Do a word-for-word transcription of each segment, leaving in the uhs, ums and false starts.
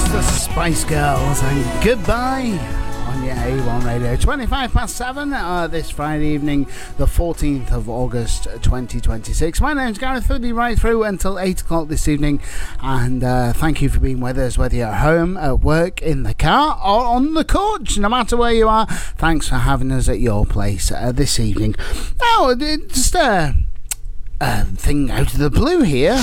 Spice Girls and Goodbye on your A one Radio. twenty-five past seven uh, this Friday evening, the fourteenth of August twenty twenty-six. My name's Gareth. We'll be right through until eight o'clock this evening, and uh, thank you for being with us, whether you're at home, at work, in the car or on the couch. No matter where you are, thanks for having us at your place uh, this evening. Now, just a uh, thing out of the blue here.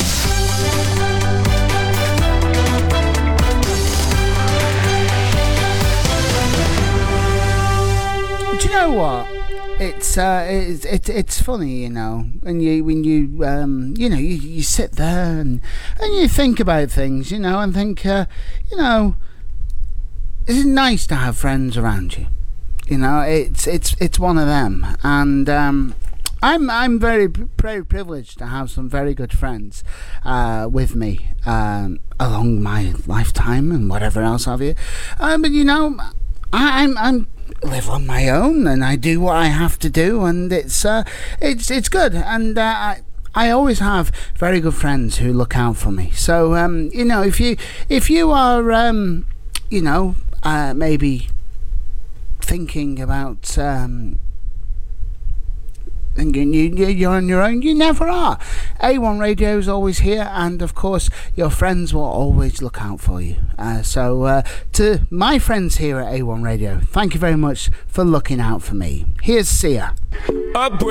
Do you know what? It's uh, it's it, it's funny, you know, when you when you um, you know you, you sit there and and you think about things, you know, and think, uh, you know, it's nice to have friends around you. You know, it's it's it's one of them, and um, I'm I'm very very privileged to have some very good friends uh, with me um, along my lifetime and whatever else have you. Uh, but you know, I, I'm I'm. live on my own, and I do what I have to do, and it's uh, it's it's good, and uh, I I always have very good friends who look out for me. So um, you know, if you if you are um, you know uh, maybe thinking about um, thinking you you're on your own, you never are. A one Radio is always here, and of course your friends will always look out for you. Uh, so uh, to my friends here at A one Radio, thank you very much for looking out for me. Here's Sia. Up